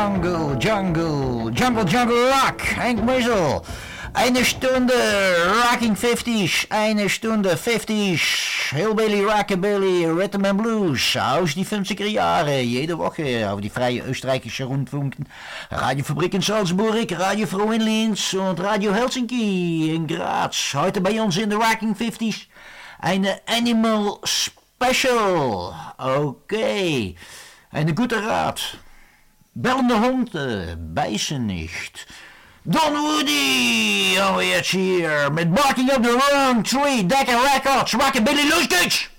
Jungle Rock, Henk Mösel. Eine Stunde Rocking 50s, eine Stunde 50s, Hillbilly, Rockabilly, Rhythm and Blues aus die 50er Jahre. Jede Woche auf die freie österreichische Rundfunken, Radiofabrik in Salzburg, Radio Froh in Linz und Radio Helsinki in Graz. Heute bei uns in der Rocking 50s eine Animal Special. Okay, eine gute Rat. Bellende Hunde beißen nicht. Don Woody, oh jetzt hier, mit Barking Up the Wrong Tree, Decca Records, Rockabilly Lustig!